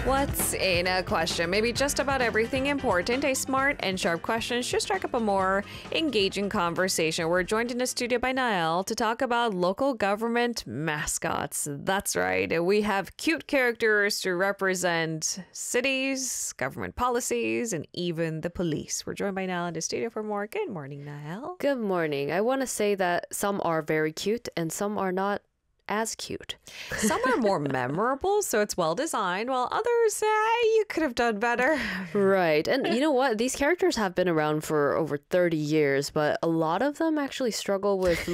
What's in a question? Maybe just about everything important. A smart and sharp question should strike up a more engaging conversation. We're joined in the studio by Niall to talk about local government mascots. That's right. We have cute characters to represent cities, government policies, and even the police. We're joined by Niall in the studio for more. Good morning, Niall. Good morning. I want to say that some are very cute and some are not as cute. Some are more memorable, so it's well designed, while others, you could have done better. Right. And you know what? These characters have been around for over 30 years, but a lot of them actually struggle with